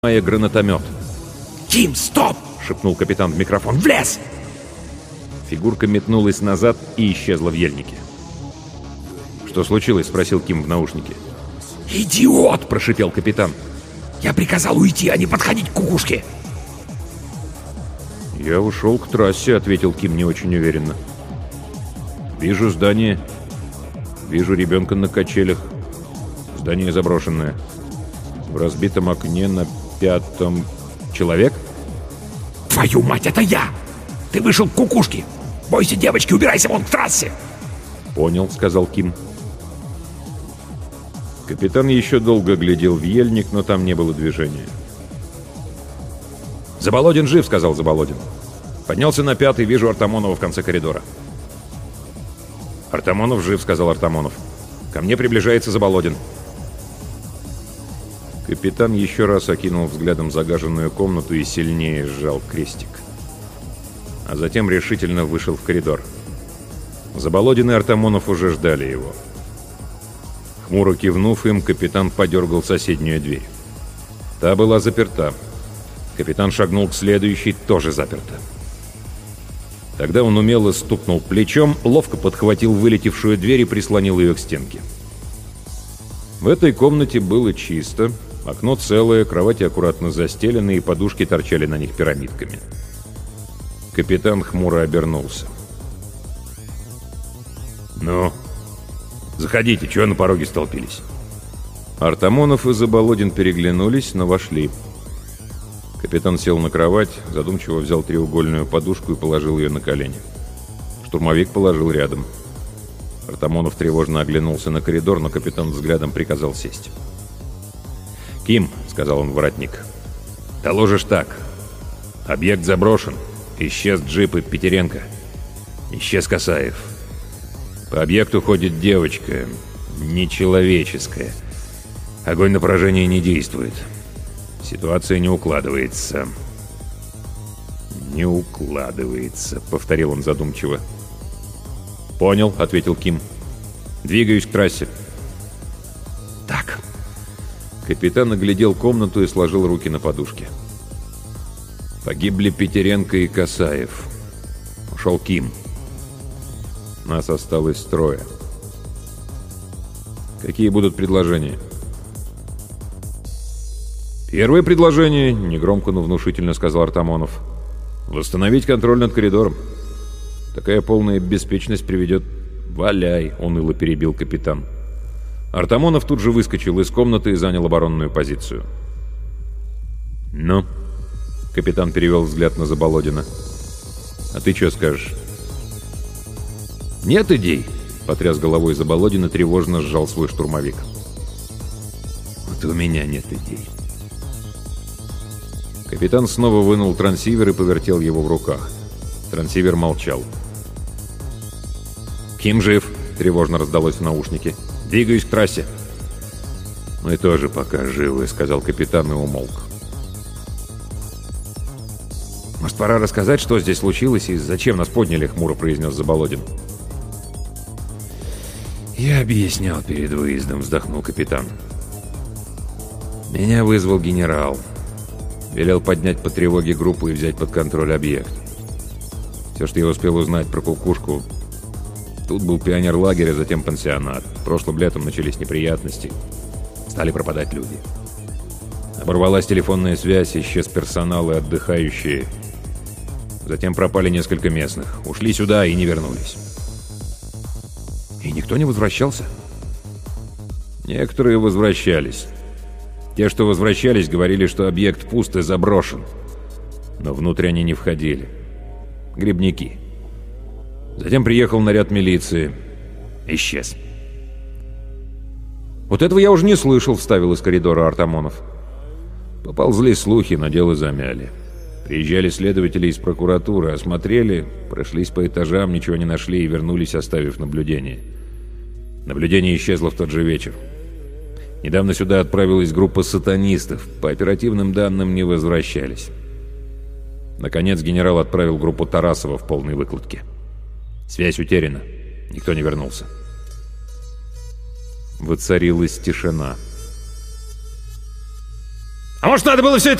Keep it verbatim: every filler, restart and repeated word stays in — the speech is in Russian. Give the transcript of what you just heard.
гранатомет. «Ким, стоп!» — шепнул капитан в микрофон. «В лес!» Фигурка метнулась назад и исчезла в ельнике. «Что случилось?» — спросил Ким в наушнике. «Идиот!» — прошипел капитан. «Я приказал уйти, а не подходить к кукушке!» «Я ушел к трассе», — ответил Ким не очень уверенно. «Вижу здание. Вижу ребенка на качелях. Здание заброшенное. В разбитом окне на пятом... Человек?» «Твою мать, это я! Ты вышел к кукушке! Бойся девочки, убирайся вон к трассе!» «Понял», — сказал Ким. Капитан еще долго глядел в ельник, но там не было движения. «Заболодин жив», — сказал Заболодин. «Поднялся на пятый, вижу Артамонова в конце коридора». «Артамонов жив», — сказал Артамонов. «Ко мне приближается Заболодин». Капитан еще раз окинул взглядом загаженную комнату и сильнее сжал крестик. А затем решительно вышел в коридор. Заболодин и Артамонов уже ждали его. Хмуро кивнув им, капитан подергал соседнюю дверь. Та была заперта. Капитан шагнул к следующей, тоже заперта. Тогда он умело стукнул плечом, ловко подхватил вылетевшую дверь и прислонил ее к стенке. В этой комнате было чисто, окно целое, кровати аккуратно застелены, и подушки торчали на них пирамидками. Капитан хмуро обернулся. «Ну, заходите, чего на пороге столпились?» Артамонов и Заболодин переглянулись, но вошли. Капитан сел на кровать, задумчиво взял треугольную подушку и положил ее на колени. Штурмовик положил рядом. Артамонов тревожно оглянулся на коридор, но капитан взглядом приказал сесть. «Ким», — сказал он в воротник, — «доложишь так. Объект заброшен. Исчез джип и Петеренко. Исчез Касаев. По объекту ходит девочка. Нечеловеческая. Огонь на поражение не действует. Ситуация не укладывается». «Не укладывается», — повторил он задумчиво. «Понял», — ответил Ким. «Двигаюсь к трассе». «Так». Капитан оглядел комнату и сложил руки на подушке. Погибли Петеренко и Касаев. Ушел Ким. Нас осталось трое. Какие будут предложения? «Первое предложение», — негромко, но внушительно сказал Артамонов, — «восстановить контроль над коридором. Такая полная беспечность приведет...» «Валяй», — уныло перебил капитан. Артамонов тут же выскочил из комнаты и занял оборонную позицию. «Ну?» — капитан перевел взгляд на Заболодина. «А ты что скажешь?» «Нет идей», — потряс головой Заболодин и тревожно сжал свой штурмовик. «Вот у меня нет идей». Капитан снова вынул трансивер и повертел его в руках. Трансивер молчал. «Ким жив», — тревожно раздалось в наушнике. «Двигаюсь к трассе». «Мы тоже пока живы», — сказал капитан и умолк. «Может, пора рассказать, что здесь случилось и зачем нас подняли?» — хмуро произнес Заболодин. «Я объяснял перед выездом», — вздохнул капитан. «Меня вызвал генерал. Велел поднять по тревоге группу и взять под контроль объект. Все, что я успел узнать про кукушку... Тут был пионер-лагерь, а затем пансионат. Прошлым летом начались неприятности. Стали пропадать люди. Оборвалась телефонная связь, исчез персонал и отдыхающие. Затем пропали несколько местных. Ушли сюда и не вернулись». «И никто не возвращался?» «Некоторые возвращались. Те, что возвращались, говорили, что объект пуст и заброшен. Но внутрь они не входили. Грибники. Затем приехал наряд милиции. Исчез». «Вот этого я уже не слышал», — вставил из коридора Артамонов. «Поползли слухи, но дело замяли. Приезжали следователи из прокуратуры, осмотрели, прошлись по этажам, ничего не нашли и вернулись, оставив наблюдение. Наблюдение исчезло в тот же вечер. Недавно сюда отправилась группа сатанистов. По оперативным данным не возвращались. Наконец генерал отправил группу Тарасова в полной выкладке. Связь утеряна. Никто не вернулся». Воцарилась тишина. А может, надо было все это